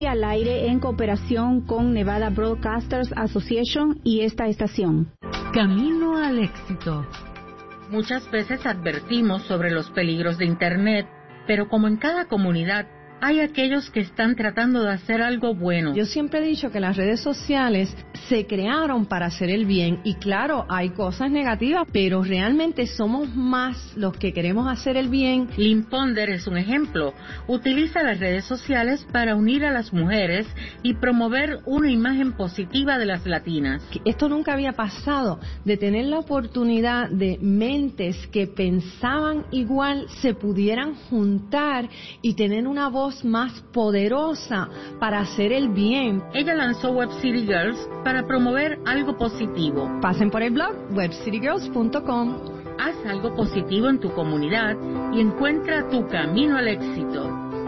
Al aire en cooperación con Nevada Broadcasters Association y esta estación. Camino al éxito. Muchas veces advertimos sobre los peligros de Internet, pero como en cada comunidad, hay aquellos que están tratando de hacer algo bueno. Yo siempre he dicho que las redes sociales se crearon para hacer el bien y claro, hay cosas negativas, pero realmente somos más los que queremos hacer el bien. Lynn Ponder es un ejemplo. Utiliza las redes sociales para unir a las mujeres y promover una imagen positiva de las latinas. Esto nunca había pasado, de tener la oportunidad de mentes que pensaban igual se pudieran juntar y tener una voz más poderosa para hacer el bien. Ella lanzó Web City Girls para promover algo positivo. Pasen por el blog webcitygirls.com. Haz algo positivo en tu comunidad y encuentra tu camino al éxito.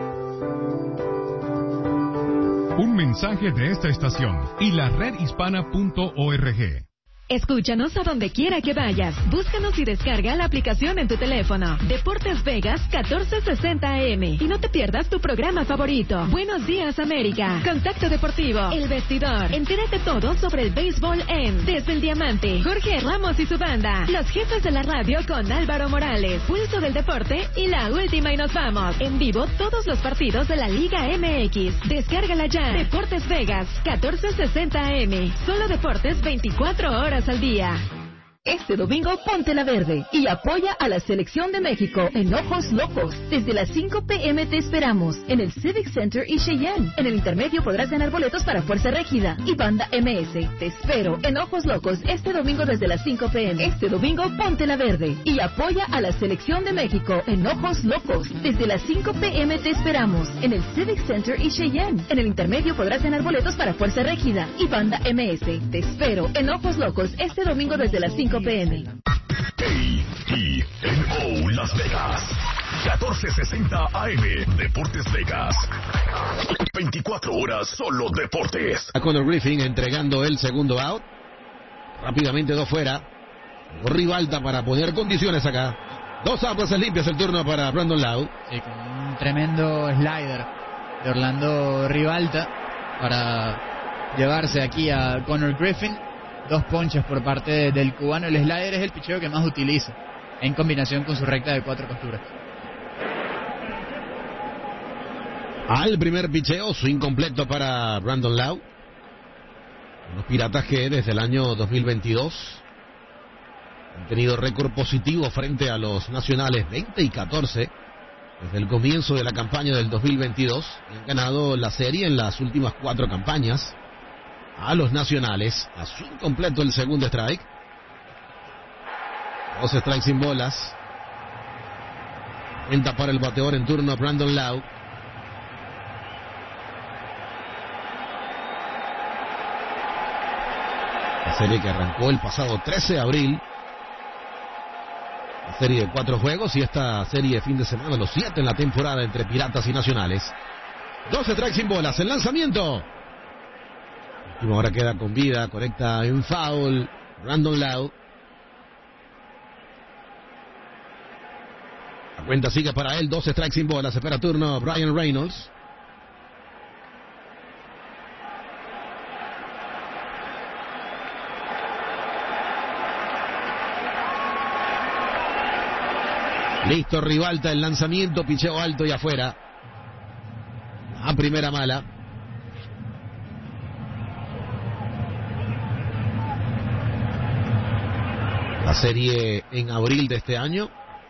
Un mensaje de esta estación y la redhispana.org. Escúchanos a donde quiera que vayas. Búscanos y descarga la aplicación en tu teléfono. Deportes Vegas 1460 AM. Y no te pierdas tu programa favorito. Buenos días, América. Contacto Deportivo. El Vestidor. Entérate todo sobre el béisbol Desde el Diamante. Jorge Ramos y su banda. Los jefes de la radio con Álvaro Morales. Pulso del Deporte y la última y nos vamos. En vivo todos los partidos de la Liga MX. Descárgala ya. Deportes Vegas 1460 AM. Solo deportes 24 horas al día. Este domingo ponte la verde y apoya a la selección de México en Ojos Locos. Desde las 5 p.m. te esperamos en el Civic Center y Cheyenne. En el intermedio podrás ganar boletos para Fuerza Régida y Banda MS. Te espero en Ojos Locos este domingo desde las 5 p.m. Este domingo ponte la verde y apoya a la selección de México en Ojos Locos. Desde las 5 p.m. te esperamos en el Civic Center y Cheyenne. En el intermedio podrás ganar boletos para Fuerza Régida y Banda MS. Te espero en Ojos Locos este domingo desde las 5 p.m. KENO Las Vegas 1460 AM Deportes Vegas. 24 horas solo deportes. A Conor Griffin entregando el segundo out. Rápidamente dos fuera. Rivalta para poner condiciones acá. Dos outs limpias, el turno para Brandon Lowe. Sí, con un tremendo slider de Orlando Rivalta para llevarse aquí a Conor Griffin. Dos ponches por parte del cubano. El slider es el picheo que más utiliza en combinación con su recta de 4 costuras. Al primer picheo, su incompleto para Brandon Lowe. Los Piratas que desde el año 2022 han tenido récord positivo frente a los Nacionales, 20-14. Desde el comienzo de la campaña del 2022 han ganado la serie en las últimas 4 campañas. A los Nacionales, a su incompleto el segundo strike. 2 strikes sin bolas. Cuenta para el bateador en turno Brandon Lowe. La serie que arrancó el pasado 13 de abril. La serie de 4 juegos y esta serie de fin de semana, los 7 en la temporada entre Piratas y Nacionales. 2 strikes sin bolas, el lanzamiento. Ahora queda con vida, conecta en foul Brandon Lowe. La cuenta sigue para él, 2 strikes sin bolas, espera turno Brian Reynolds. Listo, Rivalta, el lanzamiento, picheo alto y afuera. A primera mala. La serie en abril de este año.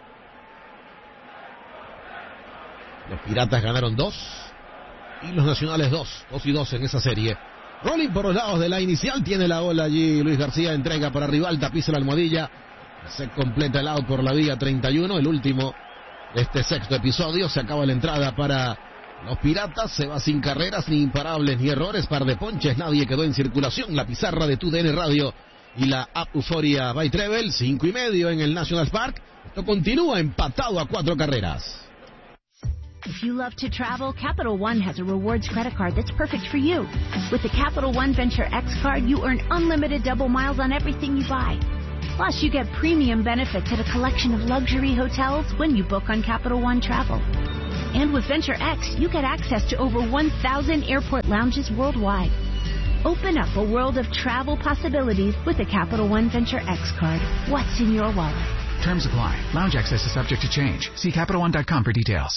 Los Piratas ganaron 2 y los Nacionales 2-2 en esa serie. Rolling por los lados de la inicial, tiene la bola allí Luis García, entrega para Rivalta, pisa la almohadilla, se completa el out por la vía 31, el último de este sexto episodio. Se acaba la entrada para los Piratas, se va sin carreras, ni imparables, ni errores, par de ponches, nadie quedó en circulación. La pizarra de TUDN Radio y la app Euforia by Treble, 5:30 en el National Park. Esto continúa empatado a 4 carreras. If you love to travel, Capital One has a rewards credit card that's perfect for you. With the Capital One Venture X card, you earn unlimited double miles on everything you buy. Plus, you get premium benefits at a collection of luxury hotels when you book on Capital One Travel. And with Venture X, you get access to over 1,000 airport lounges worldwide. Open up a world of travel possibilities with a Capital One Venture X card. What's in your wallet? Terms apply. Lounge access is subject to change. See CapitalOne.com for details.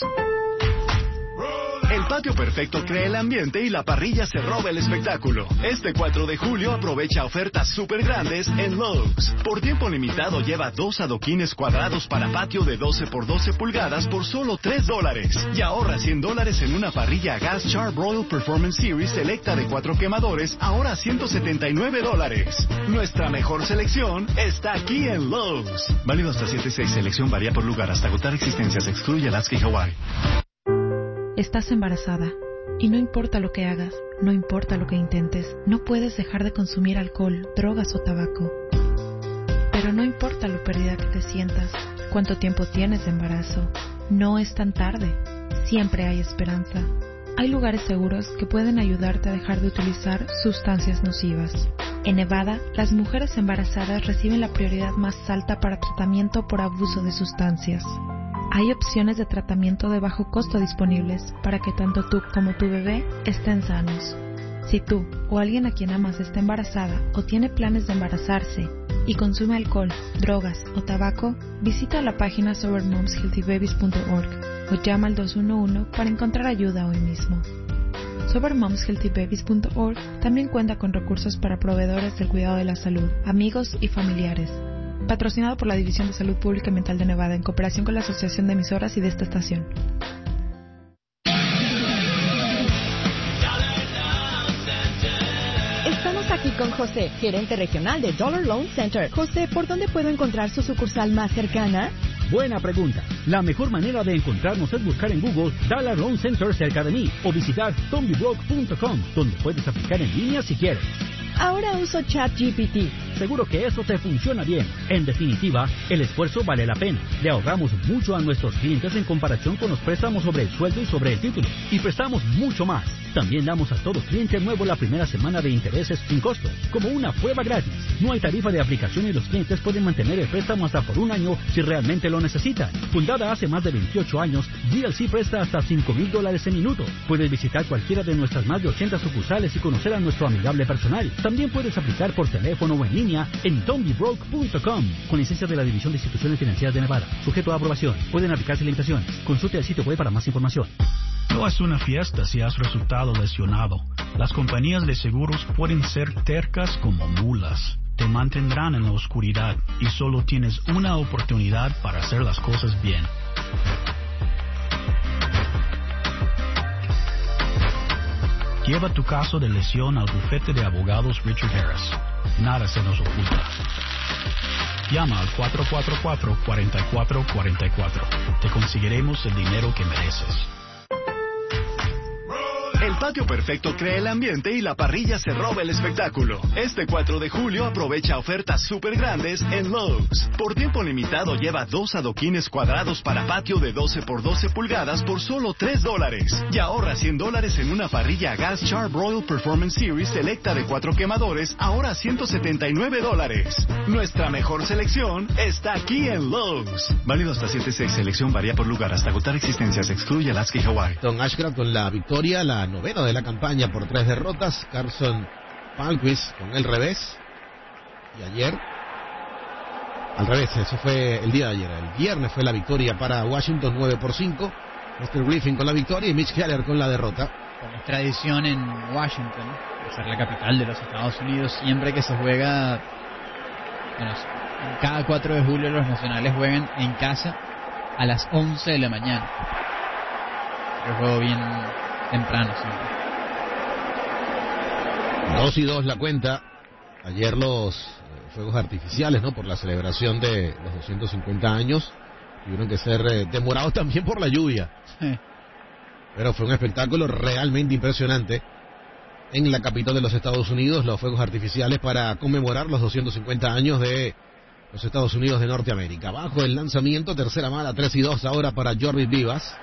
El patio perfecto crea el ambiente y la parrilla se roba el espectáculo. Este 4 de julio aprovecha ofertas súper grandes en Lowe's. Por tiempo limitado lleva 2 adoquines cuadrados para patio de 12 por 12 pulgadas por solo $3. Y ahorra $100 en una parrilla a gas Char-Broil Performance Series selecta de 4 quemadores, ahora $179. Nuestra mejor selección está aquí en Lowe's. Válido hasta 7/6. Selección varía por lugar hasta agotar existencias. Excluye Alaska y Hawaii. Estás embarazada y no importa lo que hagas, no importa lo que intentes, no puedes dejar de consumir alcohol, drogas o tabaco. Pero no importa lo perdida que te sientas, cuánto tiempo tienes de embarazo, no es tan tarde, siempre hay esperanza. Hay lugares seguros que pueden ayudarte a dejar de utilizar sustancias nocivas. En Nevada, las mujeres embarazadas reciben la prioridad más alta para tratamiento por abuso de sustancias. Hay opciones de tratamiento de bajo costo disponibles para que tanto tú como tu bebé estén sanos. Si tú o alguien a quien amas está embarazada o tiene planes de embarazarse y consume alcohol, drogas o tabaco, visita la página sobermomshealthybabies.org o llama al 211 para encontrar ayuda hoy mismo. Sobermomshealthybabies.org también cuenta con recursos para proveedores del cuidado de la salud, amigos y familiares. Patrocinado por la División de Salud Pública y Mental de Nevada en cooperación con la Asociación de Emisoras y de esta estación. Estamos aquí con José, gerente regional de Dollar Loan Center. José, ¿por dónde puedo encontrar su sucursal más cercana? Buena pregunta. La mejor manera de encontrarnos es buscar en Google Dollar Loan Center cerca de mí o visitar tombybrook.com, donde puedes aplicar en línea si quieres. Ahora uso ChatGPT. Seguro que eso te funciona bien. En definitiva, el esfuerzo vale la pena. Le ahorramos mucho a nuestros clientes en comparación con los préstamos sobre el sueldo y sobre el título. Y prestamos mucho más. También damos a todo cliente nuevo la primera semana de intereses sin costo, como una prueba gratis. No hay tarifa de aplicación y los clientes pueden mantener el préstamo hasta por un año si realmente lo necesitan. Fundada hace más de 28 años, DLC presta hasta $5,000 en minuto. Puedes visitar cualquiera de nuestras más de 80 sucursales y conocer a nuestro amigable personal. También puedes aplicar por teléfono o en línea en tombybrook.com con licencia de la División de Instituciones Financieras de Nevada. Sujeto a aprobación. Pueden aplicarse limitaciones. Consulte el sitio web para más información. No es una fiesta si has resultado lesionado. Las compañías de seguros pueden ser tercas como mulas. Te mantendrán en la oscuridad y solo tienes una oportunidad para hacer las cosas bien. Lleva tu caso de lesión al bufete de abogados Richard Harris. Nada se nos oculta. Llama al 444-4444. Te conseguiremos el dinero que mereces. El patio perfecto crea el ambiente y la parrilla se roba el espectáculo. Este 4 de julio aprovecha ofertas súper grandes en Lowe's. Por tiempo limitado lleva 2 adoquines cuadrados para patio de 12 por 12 pulgadas por solo $3. Y ahorra $100 en una parrilla a gas Char-Broil Performance Series selecta de 4 quemadores, ahora $179. Nuestra mejor selección está aquí en Lowe's. Válido hasta 7/6. Selección varía por lugar hasta agotar existencias. Excluye Alaska y Hawaii. Don Ashcraft con la victoria, la novena de la campaña por 3 derrotas. Carson Palmquist con el revés. Y ayer, al revés, eso fue el día de ayer. El viernes fue la victoria para Washington 9-5. Mr. Griffin con la victoria y Mitch Keller con la derrota. Como es tradición en Washington, de ser la capital de los Estados Unidos, siempre que se juega, bueno, cada 4 de julio los nacionales juegan en casa a las 11 de la mañana. El juego bien temprano, siempre. 2-2 la cuenta. Ayer los fuegos artificiales, ¿no? Por la celebración de los 250 años tuvieron que ser demorados también por la lluvia. Sí. Pero fue un espectáculo realmente impresionante en la capital de los Estados Unidos, los fuegos artificiales para conmemorar los 250 años de los Estados Unidos de Norteamérica. Bajo el lanzamiento, tercera mala, 3-2 ahora para Jordi Vivas.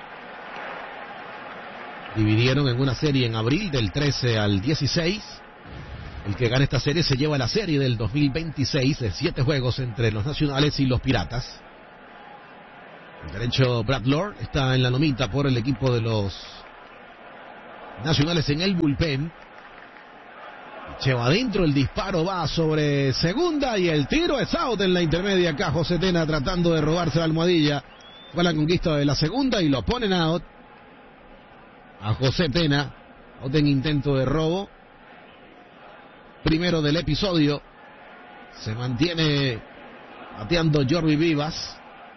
Dividieron en una serie en abril del 13 al 16. El que gane esta serie se lleva la serie del 2026 de 7 juegos entre los nacionales y los piratas. El derecho Brad Lord está en la lomita por el equipo de los Nacionales en el bullpen. Lleva adentro, el disparo va sobre segunda y el tiro es out en la intermedia. Acá José Tena tratando de robarse la almohadilla. Fue la conquista de la segunda y lo ponen out a José Tena. Out en intento de robo. Primero del episodio. Se mantiene bateando Jorvi Vivas.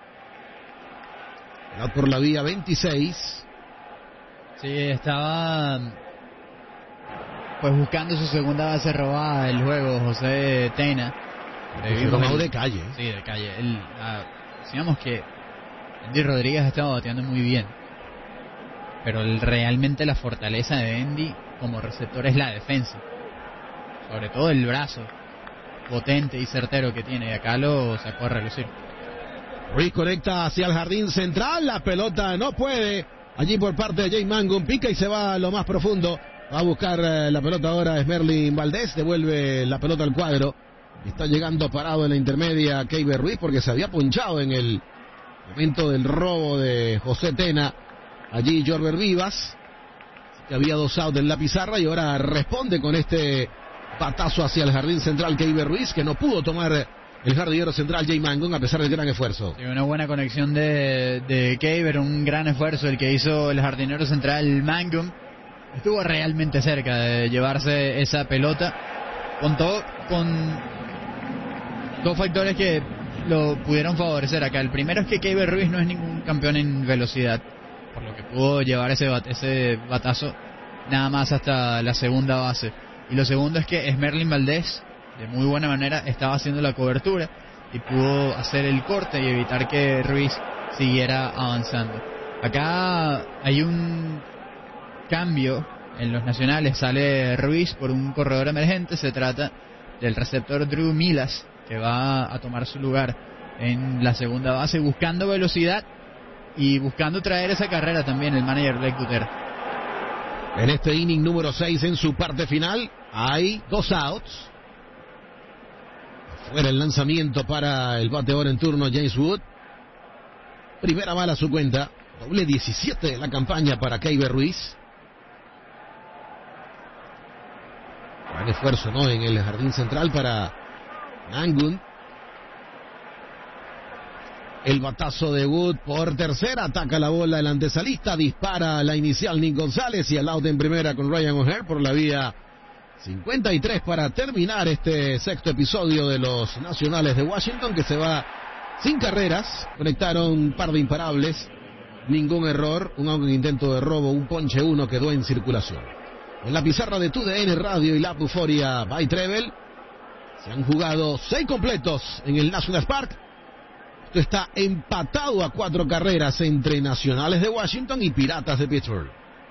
Out por la vía 26. Sí, estaba pues buscando su segunda base robada del juego José Tena. De calle. Sí, de calle. Decíamos que Endy Rodríguez estaba bateando muy bien, pero realmente la fortaleza de Endy como receptor es la defensa, sobre todo el brazo potente y certero que tiene, y acá lo sacó a relucir. Ruiz conecta hacia el jardín central, la pelota no puede, allí por parte de Jay Mangum, pica y se va a lo más profundo, va a buscar la pelota ahora Esmerlin Valdés, devuelve la pelota al cuadro, está llegando parado en la intermedia Keiber Ruiz porque se había ponchado en el momento del robo de José Tena, allí Jorber Vivas, que había 2 outs en la pizarra y ahora responde con este patazo hacia el jardín central Keiber Ruiz, que no pudo tomar el jardinero central Jay Mangum a pesar del gran esfuerzo. Sí, una buena conexión de Keiber, un gran esfuerzo el que hizo el jardinero central Mangum. Estuvo realmente cerca de llevarse esa pelota. Contó con 2 factores que lo pudieron favorecer acá. El primero es que Keiber Ruiz no es ningún campeón en velocidad, por lo que pudo llevar ese batazo nada más hasta la segunda base. Y lo segundo es que Esmerlin Valdés, de muy buena manera, estaba haciendo la cobertura y pudo hacer el corte y evitar que Ruiz siguiera avanzando. Acá hay un cambio en los Nacionales, sale Ruiz por un corredor emergente, se trata del receptor Drew Milas, que va a tomar su lugar en la segunda base, buscando velocidad y buscando traer esa carrera también el manager Blake Gutierrez. En este inning número 6 en su parte final hay 2 outs. Fuera el lanzamiento para el bateador en turno James Wood. Primera bala a su cuenta. Doble 17 de la campaña para Keiber Ruiz. Gran esfuerzo, ¿no?, en el jardín central para Mangum. El batazo de Wood por tercera, ataca la bola el antesalista, dispara la inicial Nick González y al out en primera con Ryan O'Hare por la vía 53 para terminar este sexto episodio de los Nacionales de Washington, que se va sin carreras. Conectaron un par de imparables, ningún error, un intento de robo, un ponche, uno quedó en circulación. En la pizarra de TUDN Radio y la Euforia by Treble se han jugado 6 completos en el National Park. Esto está empatado a 4 carreras entre Nacionales de Washington y Piratas de Pittsburgh.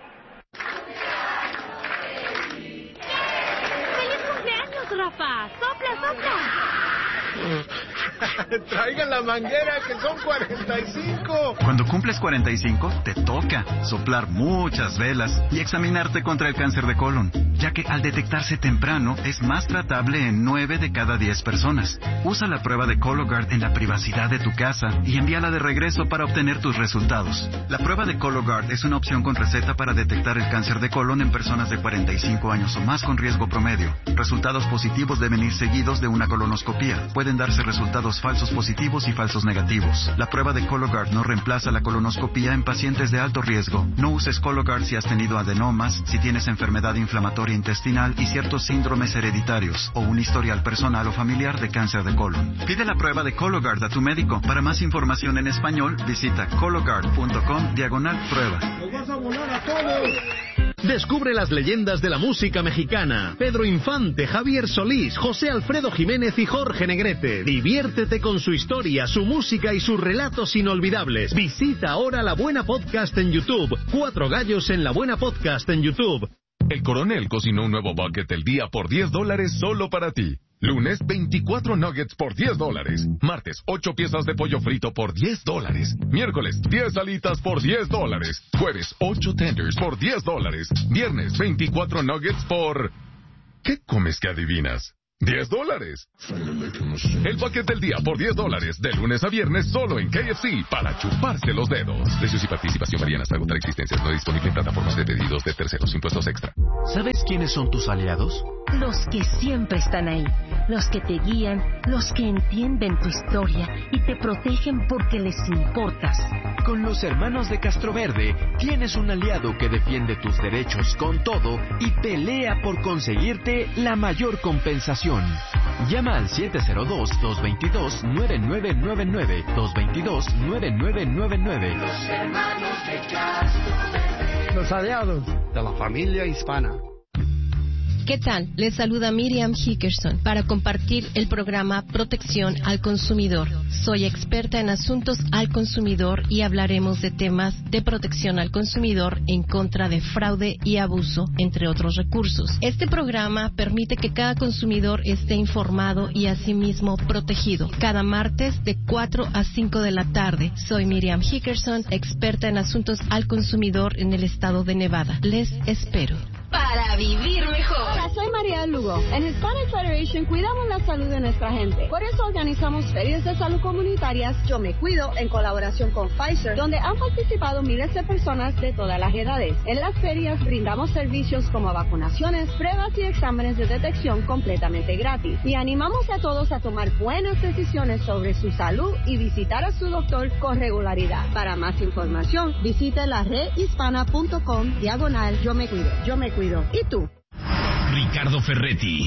Rafa, sopla, sopla. Traigan la manguera, que son 45. Cuando cumples 45, te toca soplar muchas velas y examinarte contra el cáncer de colon, ya que al detectarse temprano es más tratable en 9 de cada 10 personas. Usa la prueba de Cologuard en la privacidad de tu casa y envíala de regreso para obtener tus resultados. La prueba de Cologuard es una opción con receta para detectar el cáncer de colon en personas de 45 años o más con riesgo promedio. Resultados positivos deben ir seguidos de una colonoscopía. Pueden darse resultados falsos positivos y falsos negativos. La prueba de Cologuard no reemplaza la colonoscopía en pacientes de alto riesgo. No uses Cologuard si has tenido adenomas, si tienes enfermedad inflamatoria intestinal y ciertos síndromes hereditarios o un historial personal o familiar de cáncer de colon. Pide la prueba de Cologuard a tu médico. Para más información en español, visita cologuard.com/prueba. ¡Nos vas a volar a todos! Descubre las leyendas de la música mexicana. Pedro Infante, Javier Solís, José Alfredo Jiménez y Jorge Negrete. Diviértete con su historia, su música y sus relatos inolvidables. Visita ahora La Buena Podcast en YouTube. 4 gallos en La Buena Podcast en YouTube. El Coronel cocinó un nuevo bucket del día por $10 solo para ti. Lunes, 24 nuggets por $10. Martes, 8 piezas de pollo frito por $10. Miércoles, 10 alitas por $10. Jueves, 8 tenders por $10. Viernes, 24 nuggets por... ¿Qué comes que adivinas? $10. El paquete del día por $10, de lunes a viernes solo en KFC, para chuparse los dedos. Precios y participación varían hasta agotar existencias. No disponible en plataformas de pedidos de terceros, impuestos extra. ¿Sabes quiénes son tus aliados? Los que siempre están ahí, los que te guían, los que entienden tu historia y te protegen porque les importas. Con los hermanos de Castroverde tienes un aliado que defiende tus derechos con todo y pelea por conseguirte la mayor compensación. Llama al 702-222-9999, 222-9999. Los hermanos de Castroverde. Los aliados de la familia hispana. ¿Qué tal? Les saluda Miriam Hickerson para compartir el programa Protección al Consumidor. Soy experta en asuntos al consumidor y hablaremos de temas de protección al consumidor en contra de fraude y abuso, entre otros recursos. Este programa permite que cada consumidor esté informado y asimismo protegido. Cada martes de 4 a 5 de la tarde. Soy Miriam Hickerson, experta en asuntos al consumidor en el estado de Nevada. Les espero. Para vivir mejor. Hola, soy María Lugo. En Hispanic Federation cuidamos la salud de nuestra gente. Por eso organizamos ferias de salud comunitarias Yo Me Cuido en colaboración con Pfizer, donde han participado miles de personas de todas las edades. En las ferias brindamos servicios como vacunaciones, pruebas y exámenes de detección completamente gratis. Y animamos a todos a tomar buenas decisiones sobre su salud y visitar a su doctor con regularidad. Para más información, visite la redhispana.com/Yo Me Cuido. Yo Me Cuido. ¿Y tú? Ricardo Ferretti,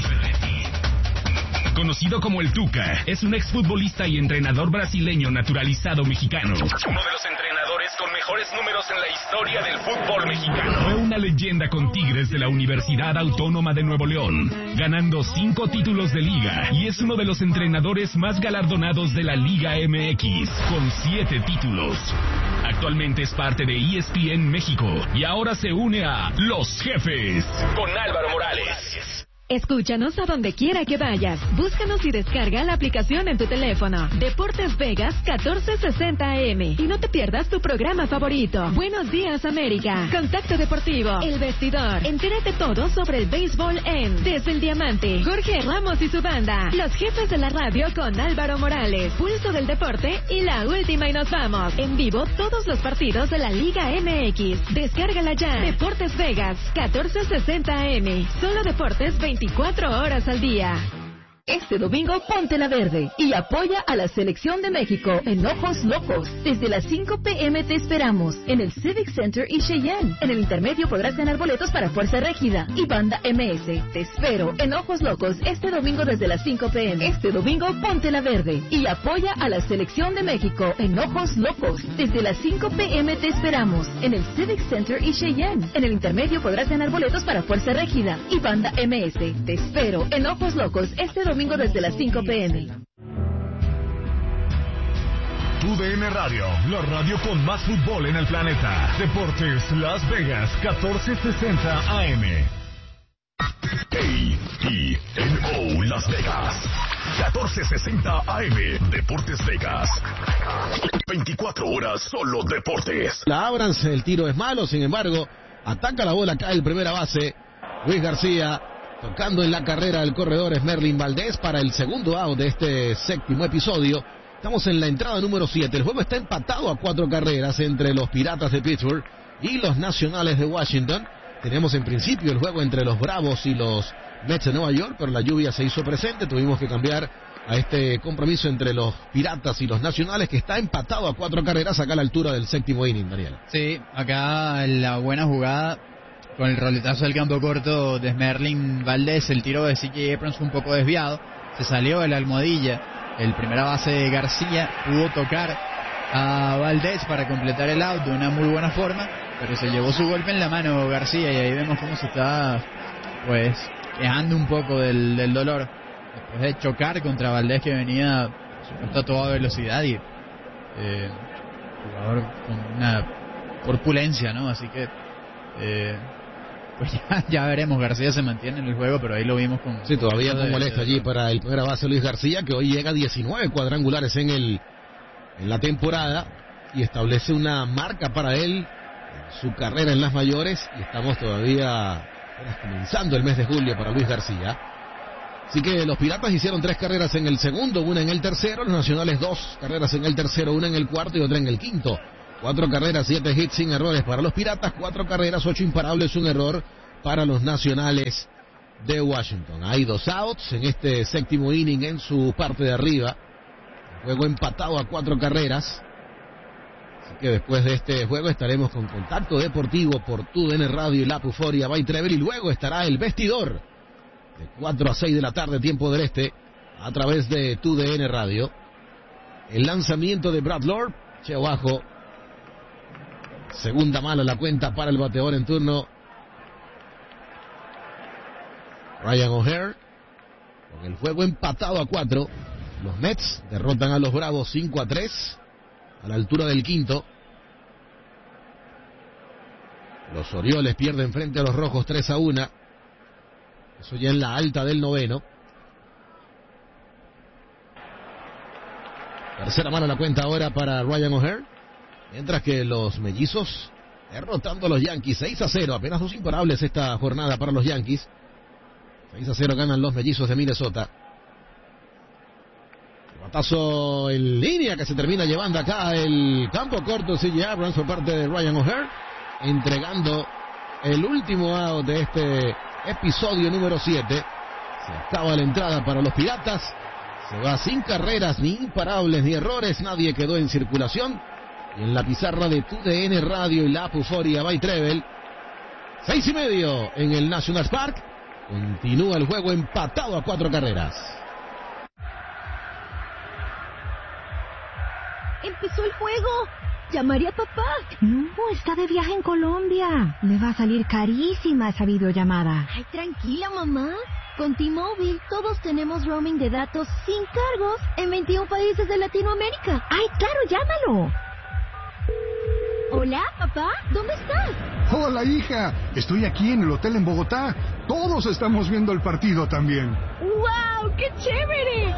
conocido como el Tuca, es un exfutbolista y entrenador brasileño naturalizado mexicano. Uno de los entrenadores con mejores números en la historia del fútbol mexicano. Fue una leyenda con Tigres de la Universidad Autónoma de Nuevo León, ganando 5 títulos de liga, y es uno de los entrenadores más galardonados de la Liga MX, con 7 títulos. Actualmente es parte de ESPN México y ahora se une a Los Jefes con Álvaro Morales. Escúchanos a donde quiera que vayas. Búscanos y descarga la aplicación en tu teléfono. Deportes Vegas 1460 AM. Y no te pierdas tu programa favorito. Buenos días, América. Contacto Deportivo. El Vestidor. Entérate todo sobre el béisbol en Desde el Diamante. Jorge Ramos y su banda. Los Jefes de la Radio con Álvaro Morales. Pulso del Deporte y la última y nos vamos. En vivo todos los partidos de la Liga MX. Descárgala ya. Deportes Vegas 1460 AM. Solo deportes 24 horas al día. Este domingo ponte la verde y apoya a la selección de México en Ojos Locos. Desde las 5 p.m. te esperamos en el Civic Center y Cheyenne. En el intermedio podrás ganar boletos para Fuerza Régida y Banda MS. Te espero en Ojos Locos este domingo desde las 5 p.m. Este domingo ponte la verde y apoya a la selección de México en Ojos Locos. Desde las 5 p.m. te esperamos en el Civic Center y Cheyenne. En el intermedio podrás ganar boletos para Fuerza Régida y Banda MS. Te espero en Ojos Locos este domingo desde las 5 p.m. TUDN Radio, la radio con más fútbol en el planeta. Deportes Las Vegas, 1460 AM. KENO Las Vegas, 1460 AM. Deportes Vegas. 24 horas solo deportes. La ábranse, el tiro es malo, sin embargo, ataca la bola acá el primera base, Luis García. Tocando en la carrera el corredor es Merlin Valdés para el segundo out de este séptimo episodio. Estamos en la entrada número 7. El juego está empatado a 4 carreras entre los Piratas de Pittsburgh y los Nacionales de Washington. Tenemos en principio el juego entre los Bravos y los Mets de Nueva York, pero la lluvia se hizo presente. Tuvimos que cambiar a este compromiso entre los Piratas y los Nacionales, que está empatado a 4 carreras acá a la altura del séptimo inning, Daniel. Sí, acá la buena jugada con el roletazo del campo corto de Merlin Valdés. El tiro de C.J. Abrams fue un poco desviado, se salió de la almohadilla. El primera base de García pudo tocar a Valdés para completar el out de una muy buena forma, pero se llevó su golpe en la mano García, y ahí vemos cómo se está pues quejando un poco del dolor después de chocar contra Valdés, que venía a toda velocidad, y jugador con una corpulencia, ¿no? Así que pues ya veremos. García se mantiene en el juego, pero ahí lo vimos con... Sí, todavía con molestia allí para el primera base Luis García, que hoy llega a 19 cuadrangulares en la temporada y establece una marca para él en su carrera en las mayores, y estamos todavía comenzando el mes de julio para Luis García. Así que los Piratas hicieron 3 carreras en el segundo, una en el tercero. Los Nacionales 2 carreras en el tercero, una en el cuarto y otra en el quinto. 4 carreras, 7 hits sin errores para los Piratas. 4 carreras, 8 imparables, un error para los Nacionales de Washington. Hay 2 outs en este séptimo inning en su parte de arriba. Juego empatado a 4 carreras. Así que después de este juego estaremos con Contacto Deportivo por TUDN Radio y La Puforia by Trevel. Y luego estará el vestidor de 4 a 6 de la tarde, tiempo del este, a través de TUDN Radio. El lanzamiento de Brad Lord, cheo bajo. Segunda mala la cuenta para el bateador en turno, Ryan O'Hare. Con el juego empatado a 4, los Mets derrotan a los Bravos 5-3 a la altura del quinto. Los Orioles pierden frente a los Rojos 3-1. Eso ya en la alta del noveno. Tercera mano la cuenta ahora para Ryan O'Hare. Mientras que los Mellizos derrotando a los Yankees 6-0. Apenas 2 imparables esta jornada para los Yankees. 6-0 ganan los Mellizos de Minnesota. Batazo en línea que se termina llevando acá el campo corto. C.J. Abrams por parte de Ryan O'Hare, entregando el último out de este episodio número 7. Se acaba la entrada para los Piratas. Se va sin carreras, ni imparables, ni errores. Nadie quedó en circulación. Y en la pizarra de TUDN Radio y La Puforia by Trevel, 6:30 en el National Park. Continúa el juego empatado a 4 carreras. ¡Empezó el juego! ¡Llamaré a papá! No, está de viaje en Colombia. Le va a salir carísima esa videollamada. Ay, tranquila, mamá. Con T-Mobile todos tenemos roaming de datos sin cargos en 21 países de Latinoamérica. ¡Ay, claro, llámalo! Hola, papá, ¿dónde estás? Hola, hija. Estoy aquí en el hotel en Bogotá. Todos estamos viendo el partido también. ¡Wow! ¡Qué chévere!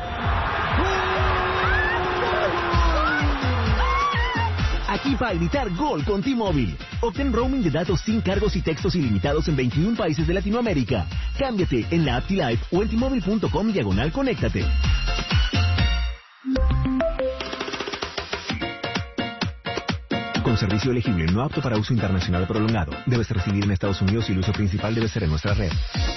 Aquí para evitar gol con T-Mobile. Obtén roaming de datos sin cargos y textos ilimitados en 21 países de Latinoamérica. Cámbiate en la app T-Life o en T-Mobile.com/conéctate. Con servicio elegible, no apto para uso internacional prolongado. Debes residir en Estados Unidos y el uso principal debe ser en nuestra red.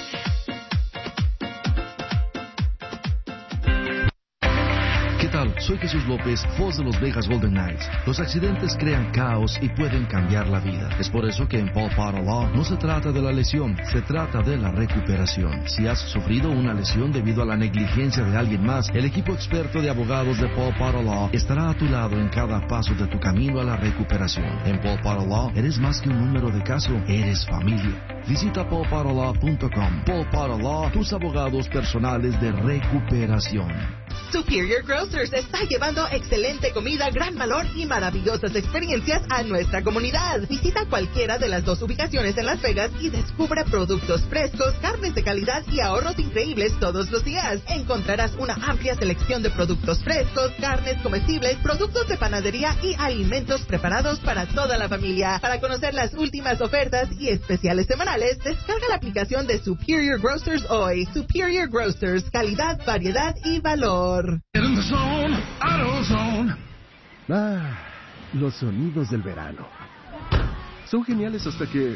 ¿Qué tal? Soy Jesús López, voz de los Vegas Golden Knights. Los accidentes crean caos y pueden cambiar la vida. Es por eso que en Paul Potter Law no se trata de la lesión, se trata de la recuperación. Si has sufrido una lesión debido a la negligencia de alguien más, el equipo experto de abogados de Paul Potter Law estará a tu lado en cada paso de tu camino a la recuperación. En Paul Potter Law eres más que un número de caso, eres familia. Visita paulpotterlaw.com. Paul Potter Law, tus abogados personales de recuperación. Superior Grocers está llevando excelente comida, gran valor y maravillosas experiencias a nuestra comunidad. Visita cualquiera de las 2 ubicaciones en Las Vegas y descubre productos frescos, carnes de calidad y ahorros increíbles todos los días. Encontrarás una amplia selección de productos frescos, carnes comestibles, productos de panadería y alimentos preparados para toda la familia. Para conocer las últimas ofertas y especiales semanales, descarga la aplicación de Superior Grocers hoy. Superior Grocers, calidad, variedad y valor. Los sonidos del verano. Son geniales hasta que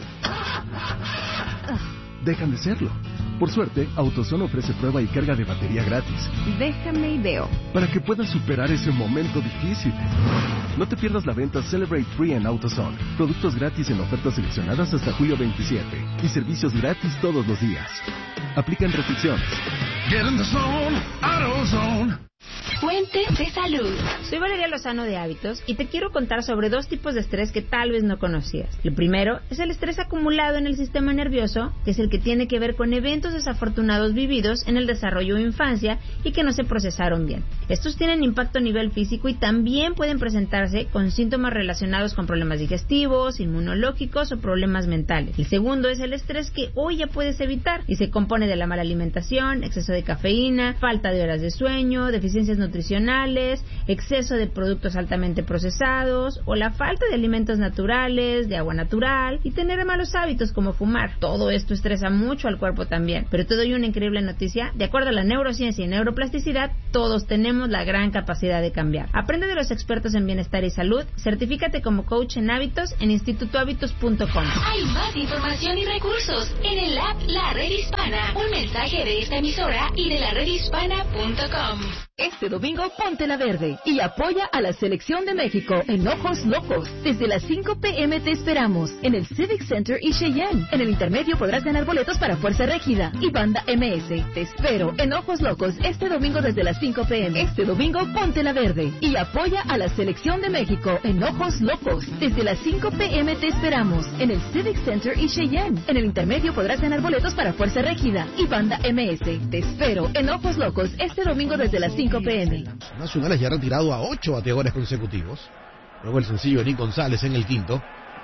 dejan de serlo. Por suerte, AutoZone ofrece prueba y carga de batería gratis. Déjame y veo. Para que puedas superar ese momento difícil. No te pierdas la venta Celebrate Free en AutoZone. Productos gratis en ofertas seleccionadas hasta julio 27. Y servicios gratis todos los días. Aplican restricciones. Get in the zone, AutoZone. Fuente de salud. Soy Valeria Lozano de Hábitos y te quiero contar sobre 2 tipos de estrés que tal vez no conocías. El primero es el estrés acumulado en el sistema nervioso, que es el que tiene que ver con eventos desafortunados vividos en el desarrollo o infancia y que no se procesaron bien. Estos tienen impacto a nivel físico y también pueden presentarse con síntomas relacionados con problemas digestivos, inmunológicos o problemas mentales. El segundo es el estrés que hoy ya puedes evitar y se compone de la mala alimentación, exceso de cafeína, falta de horas de sueño, deficiencia deficiencias nutricionales, exceso de productos altamente procesados o la falta de alimentos naturales, de agua natural y tener malos hábitos como fumar. Todo esto estresa mucho al cuerpo también. Pero te doy una increíble noticia. De acuerdo a la neurociencia y neuroplasticidad, todos tenemos la gran capacidad de cambiar. Aprende de los expertos en bienestar y salud. Certifícate como coach en hábitos en institutohábitos.com. Hay más información y recursos en el app La Red Hispana. Un mensaje de esta emisora y de laredhispana.com. Este domingo ponte la verde y apoya a la selección de México en Ojos Locos. Desde las 5 p.m. te esperamos en el Civic Center y Cheyenne. En el intermedio podrás ganar boletos para Fuerza Régida y Banda MS. Te espero en Ojos Locos este domingo desde las 5 p.m. Este domingo ponte la verde y apoya a la selección de México en Ojos Locos. Desde las 5 p.m. te esperamos en el Civic Center y Cheyenne. En el intermedio podrás ganar boletos para Fuerza Régida y Banda MS. Te espero en Ojos Locos este domingo desde las 5 p.m. Nacionales ya ha retirado a 8 bateadores consecutivos. Luego el sencillo de Nick González en el quinto.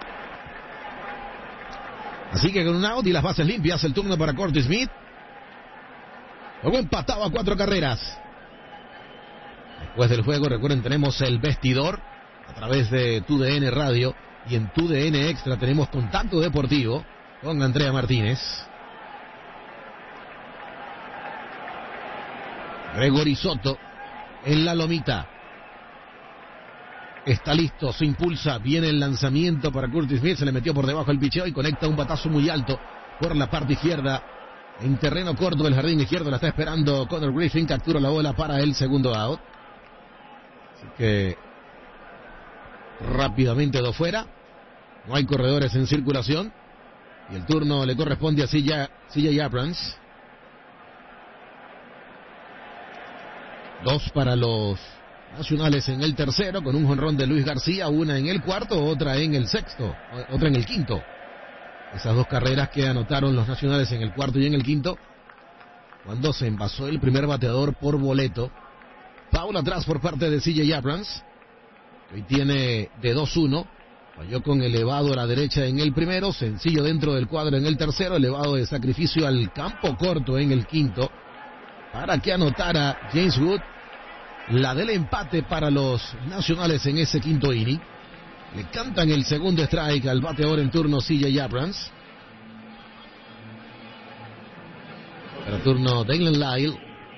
Así que con un out y las bases limpias, el turno para Curtis Smith. Luego empatado a 4 carreras. Después del juego, recuerden, tenemos el vestidor a través de TUDN Radio. Y en TUDN Extra tenemos contacto deportivo con Andrea Martínez. Gregory Soto en la lomita. Está listo, se impulsa, viene el lanzamiento para Curtis Smith, se le metió por debajo el picheo y conecta un batazo muy alto por la parte izquierda. En terreno corto del jardín izquierdo la está esperando Connor Griffin, captura la bola para el segundo out. Así que rápidamente do fuera, no hay corredores en circulación y el turno le corresponde a CJ Abrams. 2 para los Nacionales en el tercero, con un jonrón de Luis García, una en el cuarto, otra en el sexto, otra en el quinto. Esas 2 carreras que anotaron los Nacionales en el cuarto y en el quinto, cuando se envasó el primer bateador por boleto. Foul atrás por parte de CJ Abrams, que hoy tiene de 2-1, falló con elevado a la derecha en el primero, sencillo dentro del cuadro en el tercero, elevado de sacrificio al campo corto en el quinto, para que anotara James Wood la del empate para los Nacionales en ese quinto inning. Le cantan el segundo strike al bateador en turno CJ Abrams. Para turno Daylen Lyle.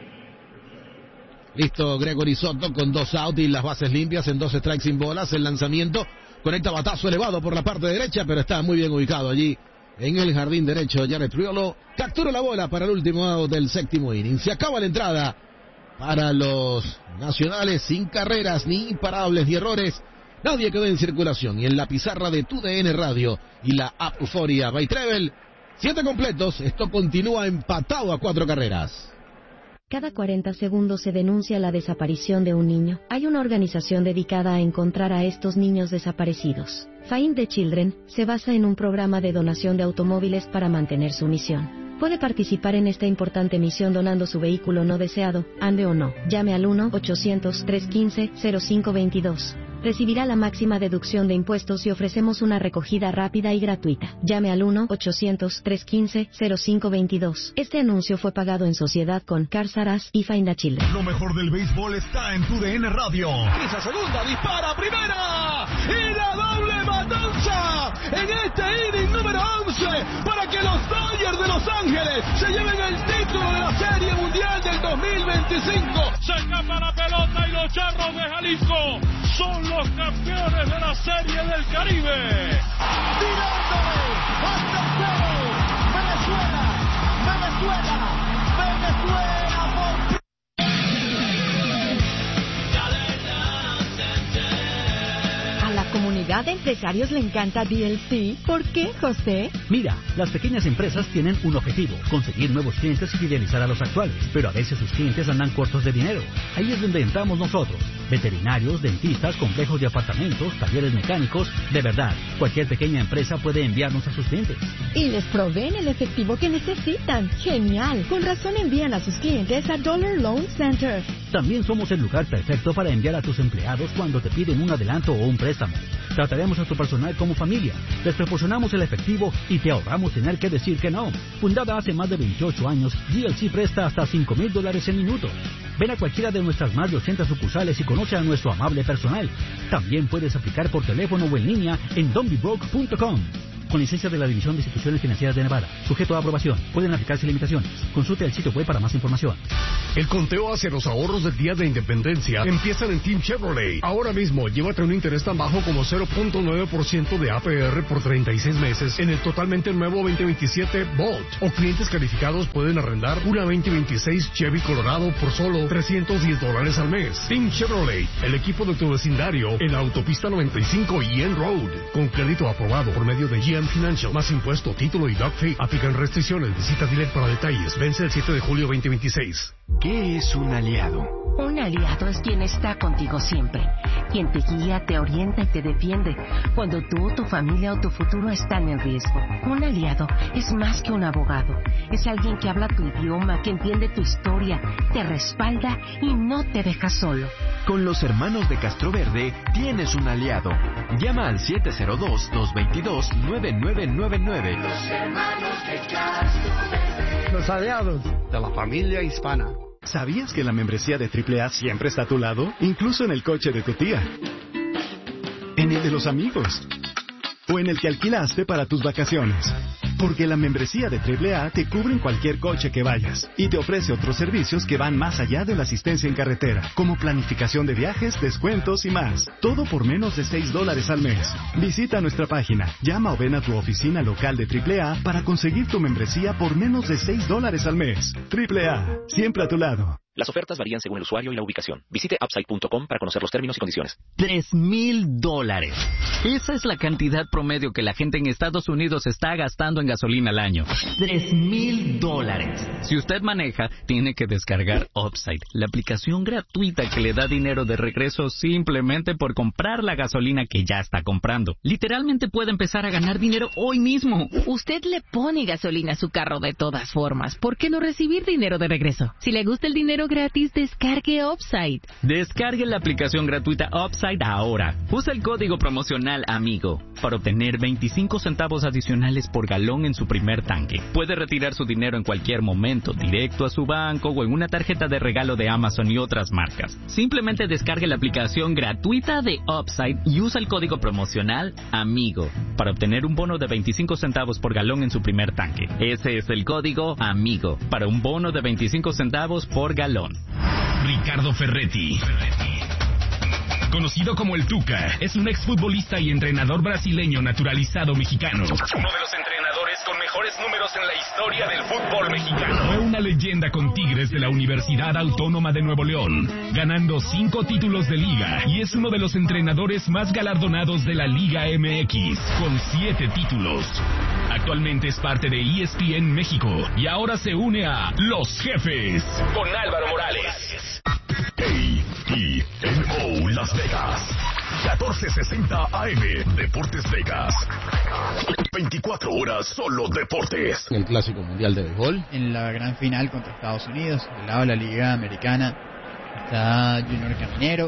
Listo Gregory Soto con 2 outs y las bases limpias en 2 strikes sin bolas. El lanzamiento conecta batazo elevado por la parte derecha, pero está muy bien ubicado allí en el jardín derecho. Jared Triolo captura la bola para el último out del séptimo inning. Se acaba la entrada para los Nacionales, sin carreras, ni imparables, ni errores. Nadie quedó en circulación. Y en la pizarra de TUDN Radio y la app Euforia by Travel, 7 completos. Esto continúa empatado a 4 carreras. Cada 40 segundos se denuncia la desaparición de un niño. Hay una organización dedicada a encontrar a estos niños desaparecidos. Find the Children se basa en un programa de donación de automóviles para mantener su misión. Puede participar en esta importante misión donando su vehículo no deseado, ande o no. Llame al 1-800-315-0522. Recibirá la máxima deducción de impuestos y ofrecemos una recogida rápida y gratuita. Llame al 1-800-315-0522. Este anuncio fue pagado en sociedad con Cars R Us y Find the Children. Lo mejor del béisbol está en TUDN Radio. Pisa segunda, dispara primera y la doble matanza en este inning número 11 para que los Dodgers de Los Ángeles se lleven el título de la Serie Mundial del 2025. Se escapa la pelota y los Charros de Jalisco son los campeones de la Serie del Caribe. Tirándole hasta el cero. Venezuela por... A la comunidad de empresarios le encanta DLC. ¿Por qué, José? Mira, las pequeñas empresas tienen un objetivo: conseguir nuevos clientes y fidelizar a los actuales. Pero a veces sus clientes andan cortos de dinero. Ahí es donde entramos nosotros. Veterinarios, dentistas, complejos de apartamentos, talleres mecánicos. De verdad, cualquier pequeña empresa puede enviarnos a sus clientes. Y les proveen el efectivo que necesitan. ¡Genial! Con razón envían a sus clientes a Dollar Loan Center. También somos el lugar perfecto para enviar a tus empleados cuando te piden un adelanto o un préstamo. Trataremos a tu personal como familia. Les proporcionamos el efectivo y te ahorramos tener que decir que no. Fundada hace más de 28 años, GLC presta hasta $5,000 en minuto. Ven a cualquiera de nuestras más de 80 sucursales y conoce a nuestro amable personal. También puedes aplicar por teléfono o en línea en donbebroke.com. Con licencia de la División de Instituciones Financieras de Nevada. Sujeto a aprobación. Pueden aplicarse limitaciones. Consulte el sitio web para más información. El conteo hacia los ahorros del Día de Independencia empiezan en Team Chevrolet. Ahora mismo, llévate un interés tan bajo como 0.9% de APR por 36 meses en el totalmente nuevo 2027 Bolt. O clientes calificados pueden arrendar una 2026 Chevy Colorado por solo $310 al mes. Team Chevrolet, el equipo de tu vecindario en la autopista 95 y en Road. Con crédito aprobado por medio de GM Financial, más impuesto, título y doc fee. Aplican restricciones. Visita dealer para detalles. Vence el 7 de julio 2026. ¿Qué es un aliado? Un aliado es quien está contigo siempre, quien te guía, te orienta y te defiende cuando tú, tu familia o tu futuro están en riesgo. Un aliado es más que un abogado, es alguien que habla tu idioma, que entiende tu historia, te respalda y no te deja solo. Con los hermanos de Castroverde tienes un aliado. Llama al 702-222-9999. Los hermanos de Castroverde. Los aliados de la familia hispana. ¿Sabías que la membresía de AAA siempre está a tu lado? Incluso en el coche de tu tía. En el de los amigos. O en el que alquilaste para tus vacaciones. Porque la membresía de AAA te cubre en cualquier coche que vayas. Y te ofrece otros servicios que van más allá de la asistencia en carretera. Como planificación de viajes, descuentos y más. Todo por menos de $6 al mes. Visita nuestra página. Llama o ven a tu oficina local de AAA para conseguir tu membresía por menos de $6 al mes. AAA, siempre a tu lado. Las ofertas varían según el usuario y la ubicación. Visite upside.com para conocer los términos y condiciones. $3,000. Esa es la cantidad promedio que la gente en Estados Unidos está gastando en gasolina al año. $3,000. Si usted maneja, tiene que descargar Upside, la aplicación gratuita que le da dinero de regreso simplemente por comprar la gasolina que ya está comprando. Literalmente puede empezar a ganar dinero hoy mismo. Usted le pone gasolina a su carro de todas formas. ¿Por qué no recibir dinero de regreso? Si le gusta el dinero gratis, descargue Upside. Descargue la aplicación gratuita Upside ahora. Usa el código promocional AMIGO para obtener 25 centavos adicionales por galón en su primer tanque. Puede retirar su dinero en cualquier momento, directo a su banco o en una tarjeta de regalo de Amazon y otras marcas. Simplemente descargue la aplicación gratuita de Upside y usa el código promocional AMIGO para obtener un bono de 25 centavos por galón en su primer tanque. Ese es el código AMIGO para un bono de 25 centavos por galón. Ricardo Ferretti, conocido como el Tuca, es un exfutbolista y entrenador brasileño naturalizado mexicano. Uno de los entrenadores con mejores números en la historia del fútbol mexicano. Fue una leyenda con Tigres de la Universidad Autónoma de Nuevo León, ganando 5 títulos de liga, y es uno de los entrenadores más galardonados de la Liga MX, con 7 títulos. Actualmente es parte de ESPN México y ahora se une a Los Jefes con Álvaro Morales. KENO Las Vegas, 1460 AM, Deportes Vegas. 24 horas solo deportes. En el Clásico Mundial de Béisbol. En la gran final contra Estados Unidos, del lado de la Liga Americana, está Junior Caminero,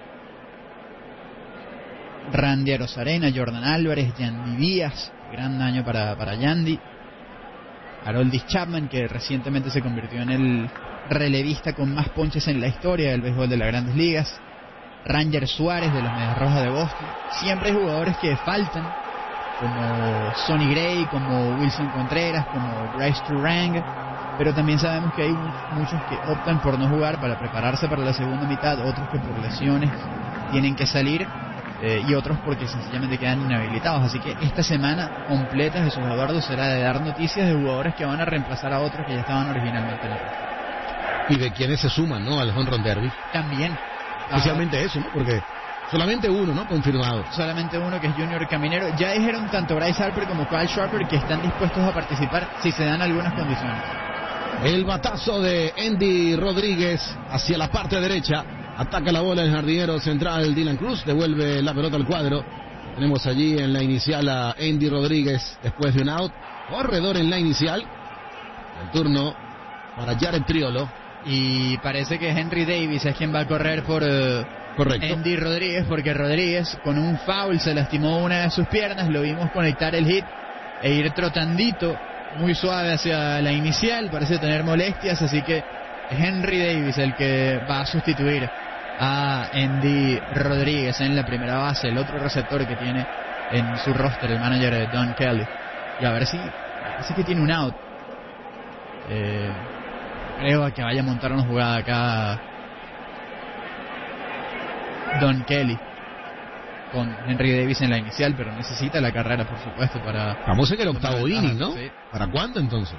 Randy Arozarena, Jordan Álvarez, Yandy Díaz, gran año para Yandy, Aroldis Chapman, que recientemente se convirtió en el relevista con más ponches en la historia del béisbol de las Grandes Ligas, Ranger Suárez de los Medias Rojas de Boston. Siempre hay jugadores que faltan, como Sonny Gray, como Wilson Contreras, como Bryce Turang, pero también sabemos que hay muchos que optan por no jugar para prepararse para la segunda mitad, otros que por lesiones tienen que salir, y otros porque sencillamente quedan inhabilitados. Así que esta semana completa, Jesús Eduardo, será de dar noticias de jugadores que van a reemplazar a otros que ya estaban originalmente en el roster. Y de quienes se suman, ¿no?, al home run derby. También. Especialmente eso, ¿no? Porque solamente uno, ¿no?, confirmado. Solamente uno, que es Junior Caminero. Ya dijeron tanto Bryce Harper como Kyle Sharper que están dispuestos a participar si se dan algunas condiciones. El batazo de Andy Rodríguez hacia la parte derecha. Ataca la bola el jardinero central Dylan Cruz. Devuelve la pelota al cuadro. Tenemos allí en la inicial a Andy Rodríguez después de un out. Corredor en la inicial. El turno para Jared Triolo. Y parece que Henry Davis es quien va a correr por Andy Rodríguez, porque Rodríguez con un foul se lastimó una de sus piernas. Lo vimos conectar el hit e ir trotandito muy suave hacia la inicial. Parece tener molestias, así que Henry Davis el que va a sustituir a Andy Rodríguez en la primera base, el otro receptor que tiene en su roster el manager Don Kelly. Y a ver si así que tiene un out. Creo que vaya a montar una jugada acá Don Kelly con Henry Davis en la inicial, pero necesita la carrera, por supuesto, para... Estamos en el octavo inning, ¿no? Sí. ¿Para cuándo entonces?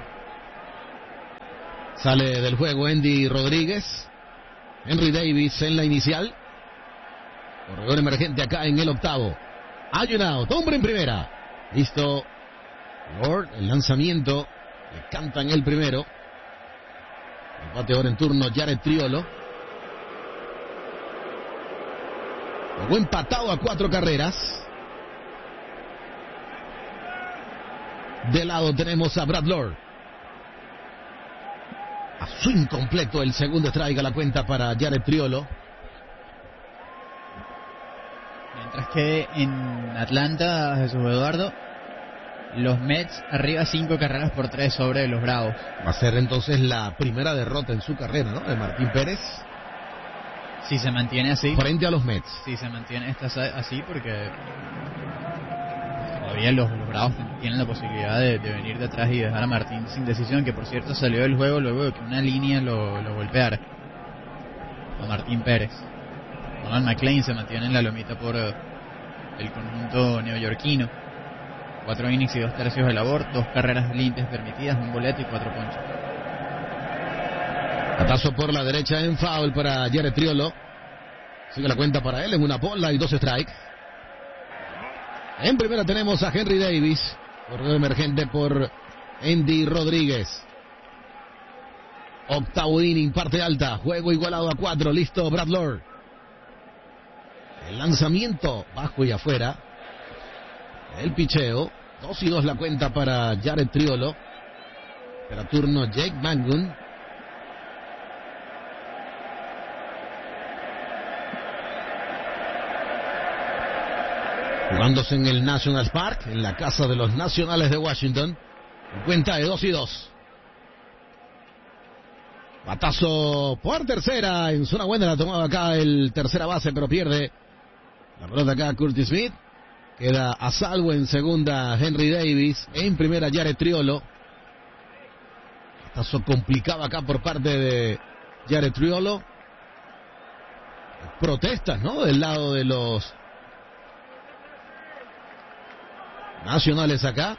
Sale del juego Andy Rodríguez. Henry Davis en la inicial. Corredor emergente acá en el octavo. Hay un out, hombre en primera. Listo. Lord, el lanzamiento. Le cantan el primero. El bateador en turno, Jared Triolo. Luego empatado a 4 carreras. De lado tenemos a Brad Lord. A swing completo, el segundo strike a la cuenta para Jared Triolo. Mientras que en Atlanta, Jesús Eduardo, los Mets arriba 5 carreras por 3 sobre los Bravos. Va a ser entonces la primera derrota en su carrera, ¿no? De Martín Pérez. Si se mantiene así. Frente a los Mets. Si se mantiene así, porque todavía los Bravos tienen la posibilidad de venir detrás y dejar a Martín sin decisión, que por cierto salió del juego luego de que una línea lo golpeara a Martín Pérez. Donald McLean se mantiene en la lomita por el conjunto neoyorquino. 4 innings y 2 tercios de labor, 2 carreras limpias permitidas, 1 boleto y 4 ponches. Batazo por la derecha en foul para Jared Triolo. Sigue la cuenta para él en una bola y 2 strikes. En primera tenemos a Henry Davis, corredor emergente por Andy Rodríguez. Octavo inning, parte alta, juego igualado a 4, listo Brad Lord. El lanzamiento bajo y afuera. El picheo, 2-2 la cuenta para Jared Triolo. Pero turno Jake Mangun. Jugándose en el National Park, en la casa de los Nacionales de Washington. En cuenta de 2-2. Batazo por tercera, en zona buena la tomaba acá el tercera base, pero pierde la pelota acá Curtis Smith. Queda a salvo en segunda Henry Davis, en primera Jared Triolo. Batazo complicado acá por parte de Jared Triolo. Protestas, ¿no? Del lado de los Nacionales acá.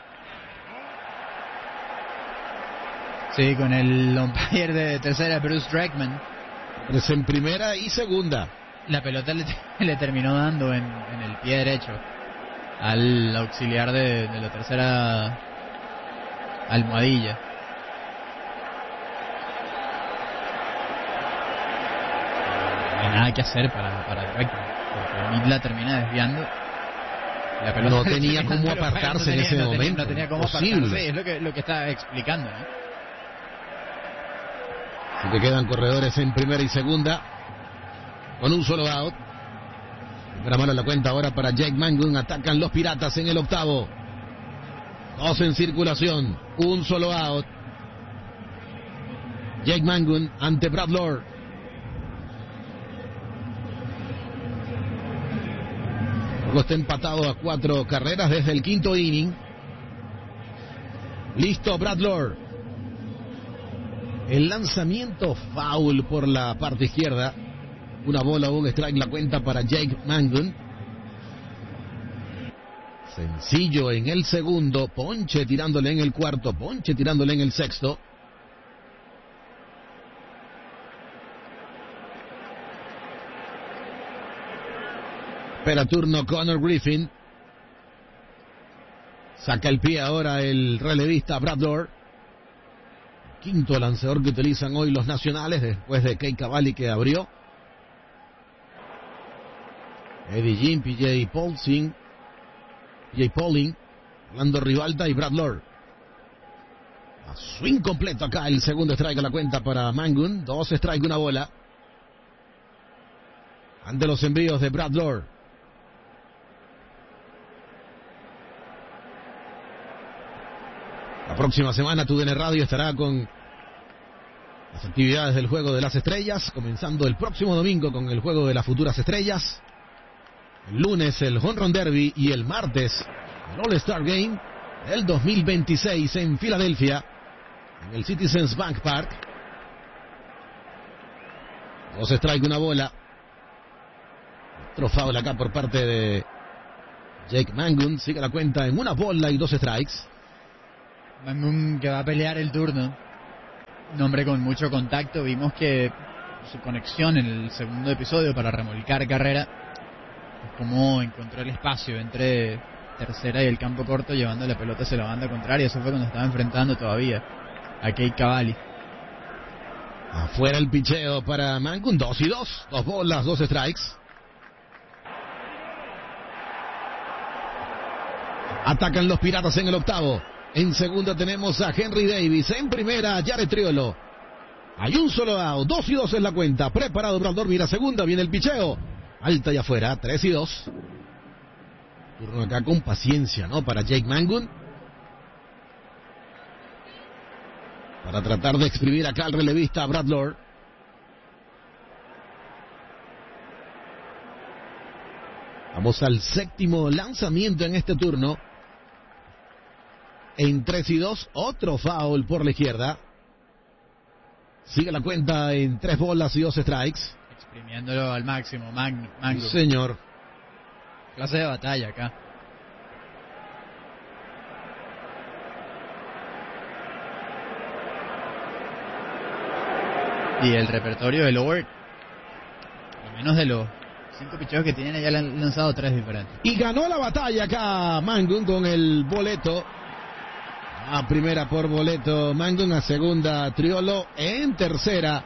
Sí, con el umpire de tercera, Bruce Dreckman. Es en primera y segunda. La pelota le terminó dando en el pie derecho al auxiliar de la tercera almohadilla. No hay nada que hacer para Dreckman, porque Mid la termina desviando. La pelota no tenía cómo apartarse en ese momento. No tenía cómo apartarse, es lo que está explicando, ¿no? Así que quedan corredores en primera y segunda con un solo out. Primera mano en la cuenta ahora para Jake Mangun. Atacan los Piratas en el octavo. 2 en circulación, un solo out. Jake Mangun ante Brad Lord. Luego está empatado a 4 carreras desde el quinto inning. Listo Brad Lord. El lanzamiento foul por la parte izquierda. Una bola, un strike la cuenta para Jake Mangun. Sencillo en el segundo, ponche tirándole en el cuarto, ponche tirándole en el sexto. Espera turno Connor Griffin. Saca el pie ahora el relevista Brad Lord. Quinto lanzador que utilizan hoy los Nacionales después de Kei Cavalli que abrió. Eddie Jean, PJ Pauling, Orlando Rivalta y Brad Lord. A swing completo acá el segundo strike a la cuenta para Mangun. 2 strike, una bola. Ante los envíos de Brad Lord. La próxima semana TUDN Radio estará con Las actividades del Juego de las Estrellas, comenzando el próximo domingo con el Juego de las Futuras Estrellas. El lunes el Home Run Derby y el martes el All-Star Game del 2026 en Filadelfia, en el Citizens Bank Park. 2 strikes, una bola. Otro foul acá por parte de Jake Mangun. Sigue la cuenta en 1 bola y 2 strikes. Mangun, que va a pelear el turno. Un hombre con mucho contacto. Vimos que su conexión en el segundo episodio para remolcar carrera, cómo encontró el espacio entre tercera y el campo corto, llevando la pelota hacia la banda contraria. Eso fue cuando estaba enfrentando todavía a Cade Cavalli. Afuera el picheo para Mangun. 2 y 2. 2 bolas, 2 strikes. Atacan los Piratas en el octavo. En segunda tenemos a Henry Davis. En primera, Jared Triolo. Hay un solo out. 2 y 2 es la cuenta. Preparado Brandon, mira segunda. Viene el picheo. Alta y afuera. 3 y 2. Turno acá con paciencia, ¿no? Para Jake Mangun. Para tratar de exprimir acá al relevista Brad Lord. Vamos al séptimo lanzamiento en este turno. En 3 y 2, otro foul por la izquierda. Sigue la cuenta en 3 bolas y 2 strikes. Exprimiéndolo al máximo, Mangun. Sí, señor. Clase de batalla acá. Y el repertorio de Lord, al menos de los 5 picheos que tienen, ya le han lanzado 3 diferentes. Y ganó la batalla acá Mangun con el boleto. A primera por boleto Mangun, a segunda Triolo, en tercera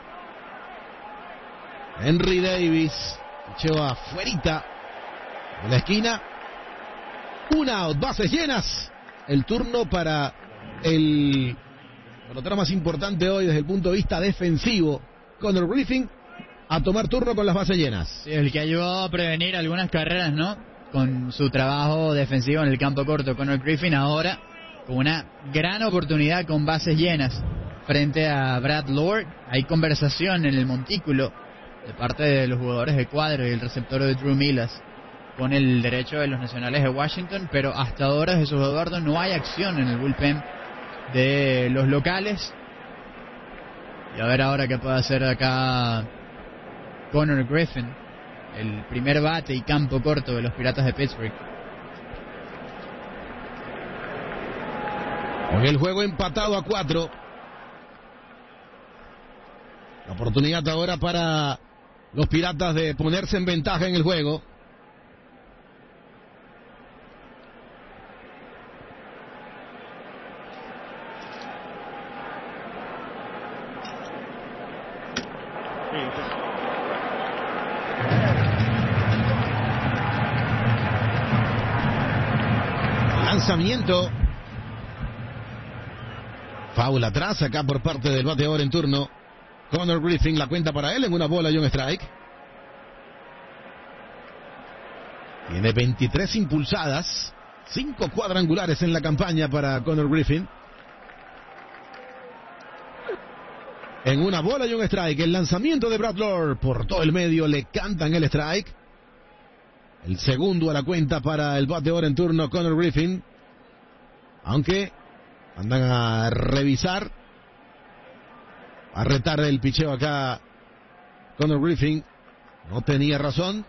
Henry Davis. Picheo afuerita de la esquina. 1 out, bases llenas. El turno para el pelotero más importante hoy desde el punto de vista defensivo, Connor Griffin, a tomar turno con las bases llenas. Sí, el que ayudó a prevenir algunas carreras, ¿no? Con su trabajo defensivo en el campo corto, Connor Griffin ahora con una gran oportunidad con bases llenas frente a Brad Lord. Hay conversación en el montículo de parte de los jugadores de cuadro y el receptor de Drew Millas con el derecho de los Nacionales de Washington, pero hasta ahora, Jesús Eduardo, no hay acción en el bullpen de los locales. Y a ver ahora qué puede hacer acá Connor Griffin, el primer bate y campo corto de los Piratas de Pittsburgh. Con el juego empatado a 4. La oportunidad ahora para los Piratas de ponerse en ventaja en el juego. Lanzamiento. Foul atrás acá por parte del bateador en turno, Connor Griffin. La cuenta para él en 1 bola y 1 strike. Tiene 23 impulsadas, 5 cuadrangulares en la campaña para Connor Griffin. En 1 bola y 1 strike. El lanzamiento de Brad Lord por todo el medio, le cantan el strike. El segundo a la cuenta para el bateador en turno, Connor Griffin. Aunque andan a revisar, a retar el picheo acá Connor Griffin. No tenía razón.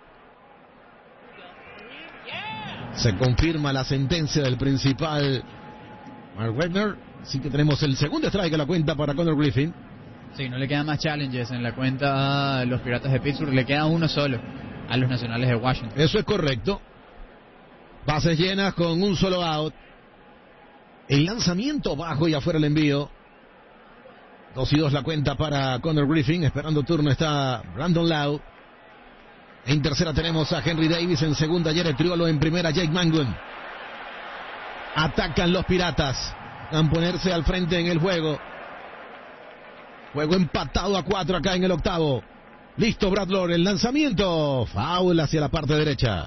Se confirma la sentencia del principal Mark Webner. Así que tenemos el segundo strike a la cuenta para Connor Griffin. Sí, no le quedan más challenges en la cuenta a los Piratas de Pittsburgh. Le queda uno solo a los Nacionales de Washington. Eso es correcto. Bases llenas con un solo out. El lanzamiento bajo y afuera el envío. 2 y 2 la cuenta para Connor Griffin. Esperando turno está Brandon Lowe. En tercera tenemos a Henry Davis. En segunda Jared Triolo. En primera Jake Mangun. Atacan los Piratas. Van a ponerse al frente en el juego. Juego empatado a 4 acá en el octavo. Listo Brad Lord. El lanzamiento. Foul hacia la parte derecha.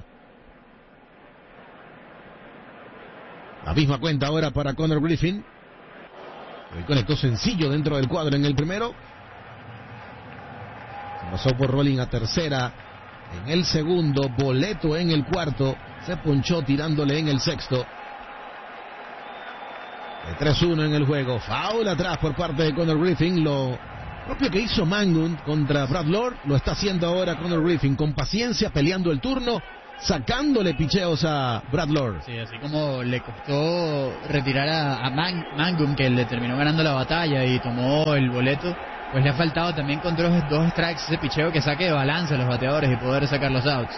La misma cuenta ahora para Connor Griffin. Hoy conectó sencillo dentro del cuadro en el primero. Se pasó por Rolling a tercera en el segundo. Boleto en el cuarto. Se ponchó tirándole en el sexto. De 3-1 en el juego. Foul atrás por parte de Connor Griffin. Lo propio que hizo Mangum contra Brad Lord lo está haciendo ahora Connor Griffin. Con paciencia, peleando el turno, sacándole picheos a Brad Lord. Sí, así como le costó retirar a Mangum, que le terminó ganando la batalla y tomó el boleto, pues le ha faltado también con dos strikes ese picheo que saque de balance a los bateadores y poder sacar los outs.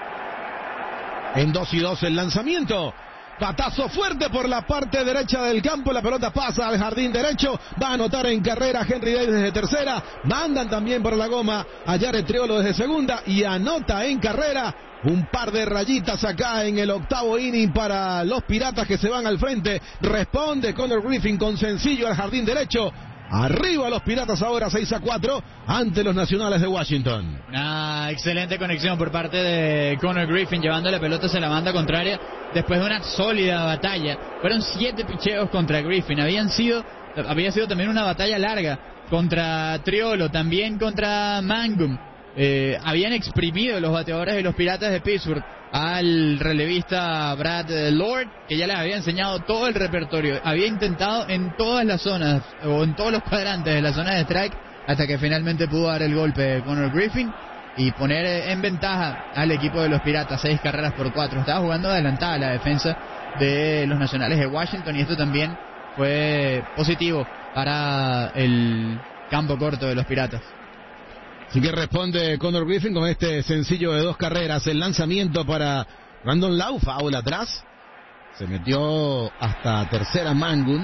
En 2-2 el lanzamiento. Batazo fuerte por la parte derecha del campo. La pelota pasa al jardín derecho. Va a anotar en carrera Henry Davis desde tercera. Mandan también por la goma a Jared Triolo desde segunda. Y anota en carrera. Un par de rayitas acá en el octavo inning para los Piratas que se van al frente. Responde Connor Griffin con sencillo al jardín derecho. Arriba los Piratas ahora 6-4 ante los Nacionales de Washington. Una excelente conexión por parte de Connor Griffin, llevando la pelota hacia la banda contraria después de una sólida batalla. Fueron 7 picheos contra Griffin. Había sido también una batalla larga contra Triolo, también contra Mangum. Habían exprimido los bateadores de los Piratas de Pittsburgh al relevista Brad Lord, que ya les había enseñado todo el repertorio. Había intentado en todas las zonas o en todos los cuadrantes de la zona de strike hasta que finalmente pudo dar el golpe Connor Griffin y poner en ventaja al equipo de los Piratas 6-4. Estaba jugando adelantada la defensa de los Nacionales de Washington y esto también fue positivo para el campo corto de los Piratas. Así que responde Connor Griffin con este sencillo de 2 carreras. El lanzamiento para Brandon Lowe, foul atrás. Se metió hasta tercera Mangum.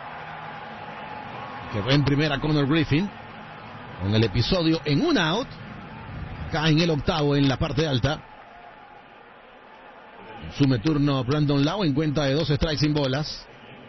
Quedó en primera Connor Griffin. Con el episodio en un out. Acá en el octavo en la parte alta. Consume turno Brandon Lowe en cuenta de 2 strikes sin bolas.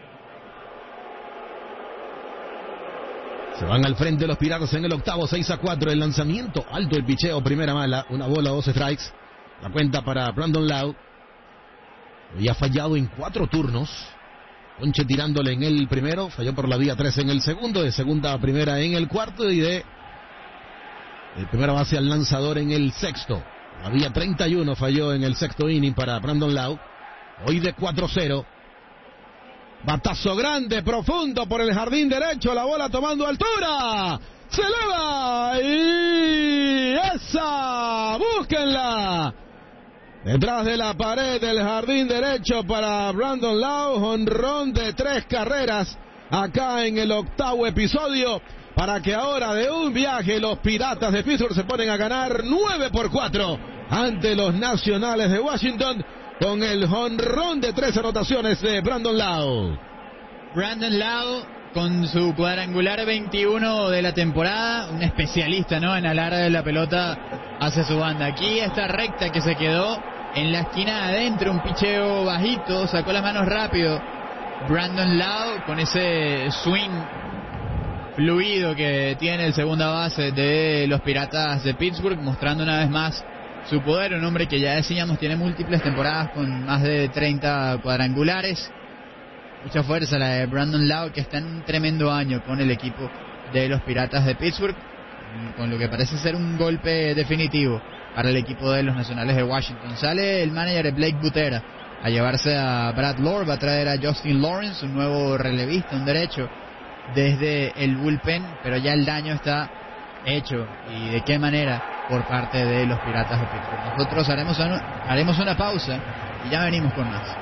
Se van al frente los Piratas en el octavo, 6-4. El lanzamiento alto, el picheo, primera mala. 1 bola, 2 strikes. La cuenta para Brandon Lowe. Había fallado en 4 turnos. Ponche tirándole en el primero. Falló por la vía 3 en el segundo. De segunda a primera en el cuarto. Y de primera base al lanzador en el sexto. La vía 31 falló en el sexto inning para Brandon Lowe. Hoy de 4-0. Batazo grande, profundo por el jardín derecho, la bola tomando altura, se eleva y esa, búsquenla, detrás de la pared del jardín derecho para Brandon Lowe, jonrón de 3 carreras acá en el octavo episodio, para que ahora de un viaje los Piratas de Pittsburgh se ponen a ganar 9-4 ante los Nacionales de Washington, con el jonrón de 3 anotaciones de Brandon Lowe. Brandon Lowe con su cuadrangular 21 de la temporada, un especialista, ¿no?, en alar de la pelota hacia su banda. Aquí esta recta que se quedó en la esquina de adentro, un picheo bajito, sacó las manos rápido. Brandon Lowe con ese swing fluido que tiene el segunda base de los Piratas de Pittsburgh, mostrando una vez más su poder, un hombre que ya decíamos tiene múltiples temporadas con más de 30 cuadrangulares. Mucha fuerza la de Brandon Lowe, que está en un tremendo año con el equipo de los Piratas de Pittsburgh, con lo que parece ser un golpe definitivo para el equipo de los Nacionales de Washington. Sale el manager Blake Butera a llevarse a Brad Lord, va a traer a Justin Lawrence, un nuevo relevista, un derecho, desde el bullpen, pero ya el daño está hecho, y de qué manera por parte de los Piratas de Pittsburgh. Nosotros haremos una pausa y ya venimos con más.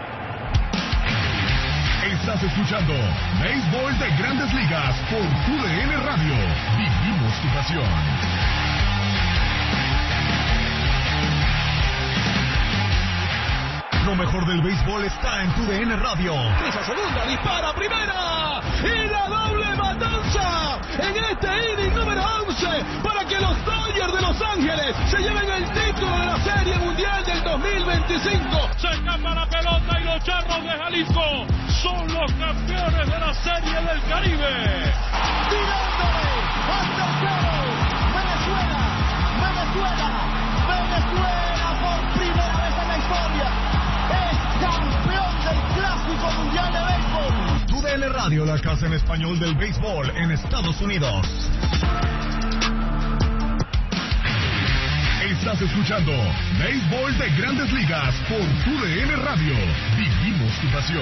Estás escuchando Béisbol de Grandes Ligas por TUDN Radio. Vivimos tu pasión. Lo mejor del béisbol está en TUDN Radio. Esa segunda, dispara primera y la doble matanza en este inning número 11 para que los Dodgers de Los Ángeles se lleven el título de la Serie Mundial del 2025. Se escapa la pelota y los Charros de Jalisco son los campeones de la Serie del Caribe. Tirándole hasta el cielo. Venezuela por primera vez en la historia es campeón del Clásico Mundial de Béisbol. TUDN Radio, la casa noticias en español del béisbol en Estados Unidos. Estás escuchando Béisbol de Grandes Ligas por TUDN Radio. Vivimos tu pasión.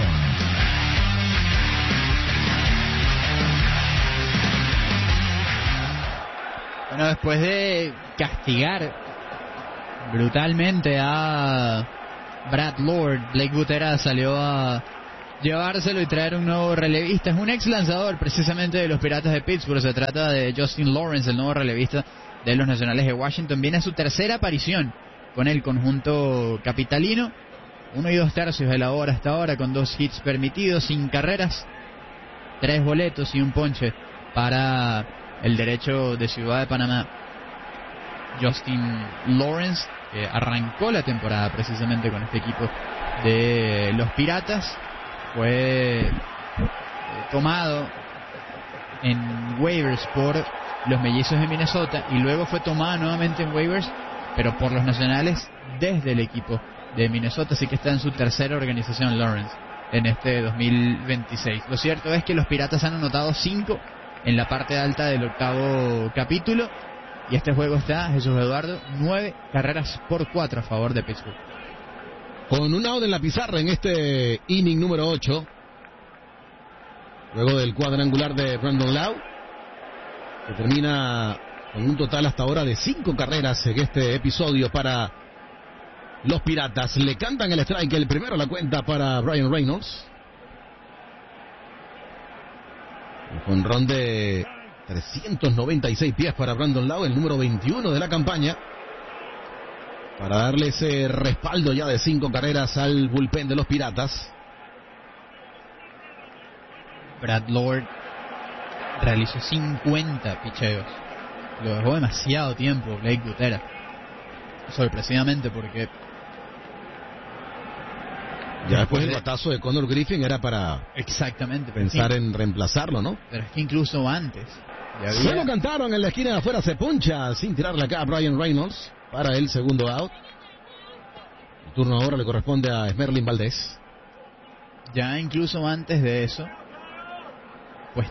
Bueno, después de castigar brutalmente a Brad Lord, Blake Butera salió a llevárselo y traer un nuevo relevista. Es un ex lanzador precisamente de los Piratas de Pittsburgh. Se trata de Justin Lawrence, el nuevo relevista de los Nacionales de Washington. Viene a su tercera aparición con el conjunto capitalino. 1 2/3 de la hora hasta ahora, con 2 hits permitidos, sin carreras, 3 boletos y un ponche para el derecho de Ciudad de Panamá, Justin Lawrence, que arrancó la temporada precisamente con este equipo de los Piratas. Fue tomado en waivers por los Mellizos de Minnesota y luego fue tomado nuevamente en waivers, pero por los Nacionales desde el equipo de Minnesota. Así que está en su tercera organización Lawrence en este 2026. Lo cierto es que los Piratas han anotado 5 en la parte alta del octavo capítulo, y este juego está, Jesús Eduardo, 9 carreras por 4 a favor de Pittsburgh. Con un out en la pizarra en este inning número 8, luego del cuadrangular de Brandon Lowe, que termina con un total hasta ahora de 5 carreras en este episodio para los Piratas. Le cantan el strike, el primero la cuenta para Bryan Reynolds. Un jonrón de 396 pies para Brandon Lowe, el número 21 de la campaña, para darle ese respaldo ya de 5 carreras al bullpen de los Piratas. Brad Lord realizó 50 picheos. Lo dejó demasiado tiempo Blake Butera, sorpresivamente, porque ya después del batazo de Conor Griffin era para exactamente pensar en reemplazarlo, ¿no? Pero es que incluso antes se lo cantaron en la esquina de afuera, se puncha sin tirarle acá a Bryan Reynolds para el segundo out. El turno ahora le corresponde a Esmerlin Valdés. Ya incluso antes de eso, pues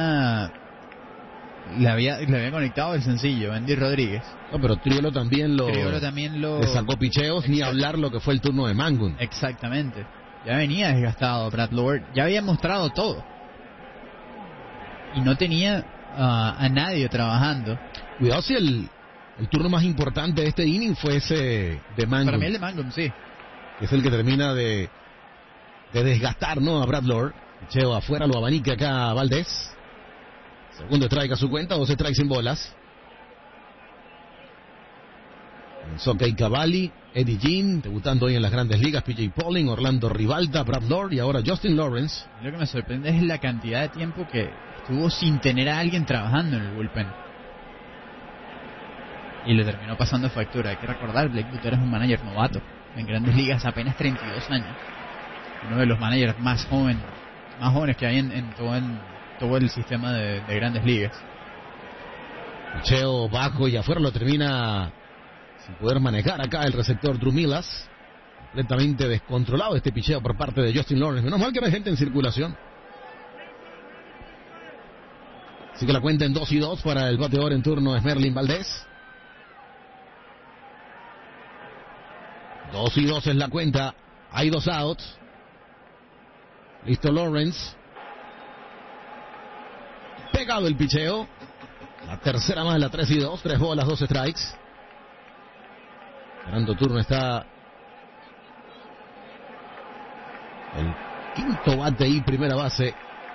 le había conectado el sencillo Andy Rodríguez. No, pero Triolo también le sacó picheos. Exacto. Ni hablar lo que fue el turno de Mangun. Exactamente. Ya venía desgastado Brad Lord, ya había mostrado todo y no tenía a nadie trabajando. Cuidado si el turno más importante de este inning fue ese de Mangun. Para mí el de Mangun, sí. Que es el que termina de desgastar, ¿no?, a Brad Lord. Picheo afuera, lo abanica acá Valdés. Segundo strike a su cuenta, 2 strikes sin bolas. Sokey Cavalli, Eddie Jean, debutando hoy en las Grandes Ligas, PJ Pauling, Orlando Rivalta, Brad Lord y ahora Justin Lawrence. Lo que me sorprende es la cantidad de tiempo que estuvo sin tener a alguien trabajando en el bullpen. Y le terminó pasando factura. Hay que recordar, Blake Butera es un manager novato en Grandes Ligas, apenas 32 años. Uno de los managers más jóvenes que hay en todo el sistema de Grandes Ligas. Picheo bajo y afuera, lo termina sin poder manejar acá el receptor Drew Millas. Completamente descontrolado este picheo por parte de Justin Lawrence. Menos mal que no hay gente en circulación. Así que la cuenta en 2-2 para el bateador en turno Esmerlin Valdés. 2-2 es la cuenta. Hay 2 outs. Listo Lawrence. Pegado el picheo. La tercera más, la 3-2. 3 bolas, 2 strikes. Ganando turno está el quinto bate y primera base,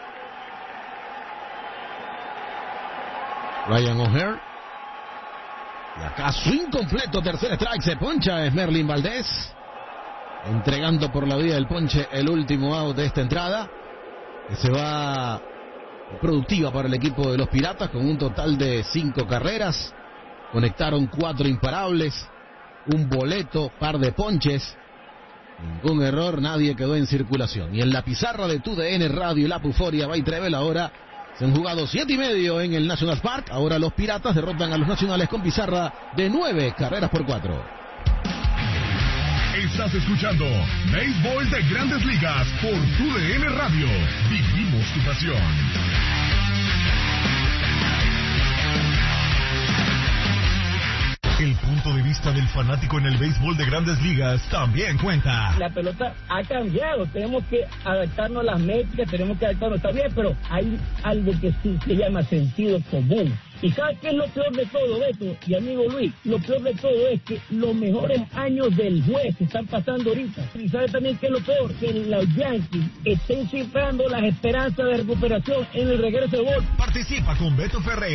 Ryan O'Hare. Y acá swing completo, tercer strike, se poncha Esmerlin Valdés, entregando por la vía del ponche el último out de esta entrada, que se va productiva para el equipo de los Piratas con un total de 5 carreras. Conectaron 4 imparables, un boleto, par de ponches, ningún error, nadie quedó en circulación. Y en la pizarra de TUDN Radio, la Puforia by Trevel, ahora se han jugado 7:30 en el National Park. Ahora los Piratas derrotan a los Nacionales con pizarra de 9 carreras por 4. Estás escuchando Béisbol de Grandes Ligas por TUDN Radio. Vivimos tu pasión. El punto de vista del fanático en el béisbol de Grandes Ligas también cuenta. La pelota ha cambiado, tenemos que adaptarnos a las métricas, tenemos que adaptarnos, está bien, pero hay algo que sí se llama sentido común. ¿Y sabes qué es lo peor de todo, Beto y amigo Luis? Lo peor de todo es que los mejores años del juez se están pasando ahorita. ¿Y sabes también qué es lo peor? Que los Yankees estén cifrando las esperanzas de recuperación en el regreso de gol. Participa con Beto Ferreira.